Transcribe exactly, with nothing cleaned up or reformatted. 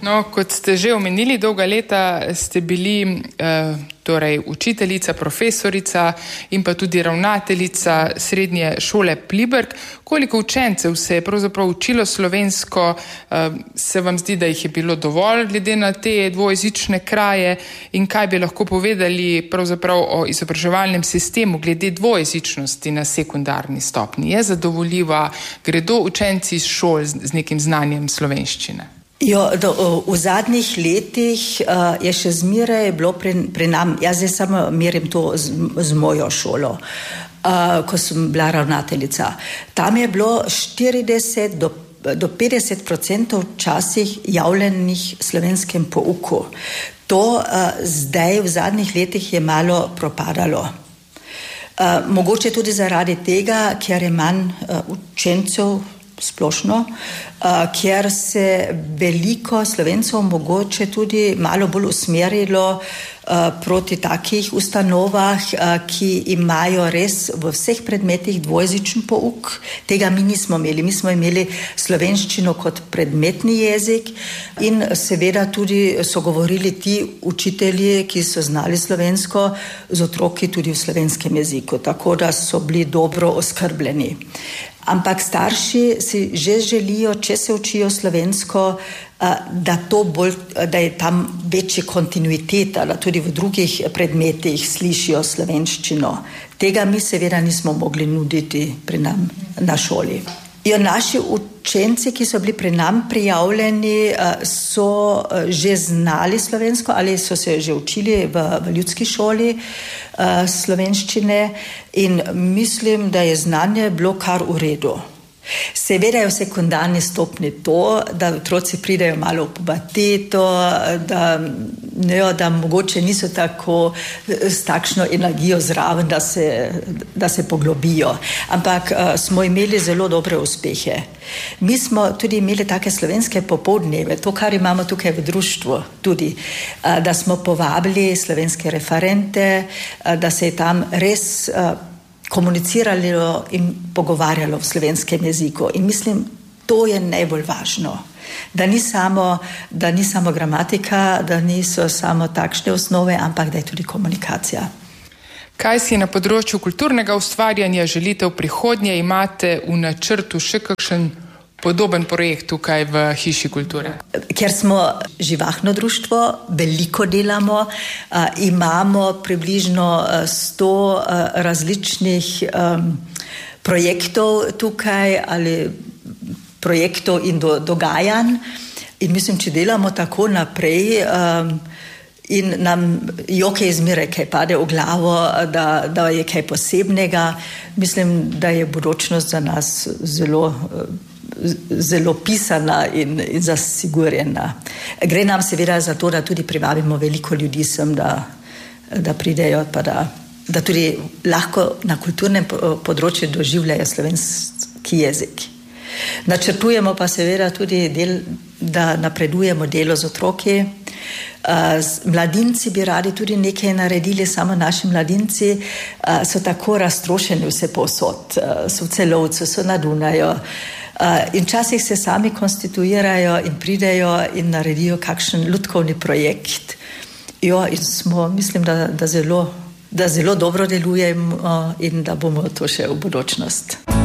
No, kot ste že omenili, dolga leta ste bili eh, torej učiteljica, profesorica in pa tudi ravnateljica srednje šole Pliberk. Koliko učencev se je pravzaprav učilo slovensko? Eh, se vam zdi, da jih je bilo dovolj glede na te dvojezične kraje in kaj bi lahko povedali pravzaprav o izobraževalnem sistemu glede dvojezičnosti na sekundarni stopni? Je zadovoljiva? Gredo učenci iz šol z, z nekim znanjem slovenščine? Jo, do, v zadnjih letih uh, je še zmeraj bilo pri, pri nam, jaz zdaj samo merim to z, z mojo šolo, uh, ko sem bila ravnateljica. Tam je bilo štirideset do, do petdeset procentov včasih javljenih slovenskem pouku. To uh, zdaj v zadnjih letih je malo propadalo. Uh, mogoče tudi zaradi tega, ker je manj uh, učencev splošno, uh, kjer se veliko Slovencev mogoče tudi malo bolj usmerilo uh, proti takih ustanovah, uh, ki imajo res v vseh predmetih dvojezičen pouk. Tega mi nismo imeli. Mi smo imeli slovenščino kot predmetni jezik in seveda tudi so govorili ti učitelji, ki so znali slovensko, z otroki tudi v slovenskem jeziku, tako da so bili dobro oskrbljeni. Ampak starši si že želijo, če se učijo slovensko, da, to bolj, da je tam večja kontinuiteta, da tudi v drugih predmetih slišijo slovenščino. Tega mi seveda nismo mogli nuditi pri nam na šoli. Jo, naši učenci, ki so bili pri nam prijavljeni, so že znali slovensko ali so se že učili v, v ljudski šoli slovenščine in mislim, da je znanje bilo kar v redu. Seveda je v sekundarni stopni to, da otroci pridejo malo v puberteto, da, ne, da mogoče niso tako s takšno energijo zraven, da se, da se poglobijo. Ampak uh, smo imeli zelo dobre uspehe. Mi smo tudi imeli take slovenske popoldneve, to, kar imamo tukaj v društvu tudi, uh, da smo povabili slovenske referente, uh, da se je tam res uh, komuniciralo in pogovarjalo v slovenskem jeziku. In mislim, to je najbolj važno. Da ni samo, da ni samo gramatika, da niso samo takšne osnove, ampak da je tudi komunikacija. Kaj si na področju kulturnega ustvarjanja želite v prihodnje? Imate v načrtu še kakšen podoben projekt tukaj v Hiši kulture? Ker smo živahno društvo, veliko delamo, uh, imamo približno sto uh, različnih um, projektov tukaj ali projektov in do, dogajanj in mislim, če delamo tako naprej um, in nam jokaj izmere kaj pade v glavo, da, da je kaj posebnega, mislim, da je budućnost za nas zelo zelo pisana in, in zasigurjena. Gre nam seveda za to, da tudi privabimo veliko ljudi sem, da, da pridejo, pa da, da tudi lahko na kulturnem področju doživljajo slovenski jezik. Načrtujemo pa seveda tudi del, da napredujemo delo z otroki. Mladinci bi radi tudi nekaj naredili, samo naši mladinci so tako raztrošeni vse povsod, so v Celovcu, so na Dunaju. Uh, in včasih se sami konstituirajo in pridejo in naredijo kakšen lutkovni projekt. Jo, in smo, mislim, da, da, zelo, da zelo dobro delujemo uh, in da bomo to še v budućnost.